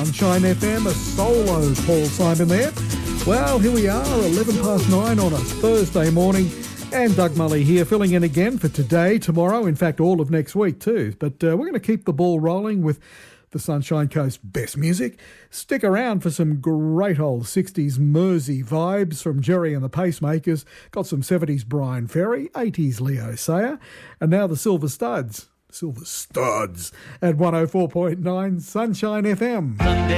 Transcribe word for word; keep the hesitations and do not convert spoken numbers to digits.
Sunshine F M, a solo Paul Simon there. Well, here we are, eleven past nine on a Thursday morning, and Doug Mully here, filling in again for today, tomorrow, in fact, all of next week too. But uh, we're going to keep the ball rolling with the Sunshine Coast best music. Stick around for some great old sixties Mersey vibes from Jerry and the Pacemakers. Got some seventies Brian Ferry, eighties Leo Sayer, and now the Silver Studs. Silver Studs at one oh four point nine Sunshine F M. Sunday.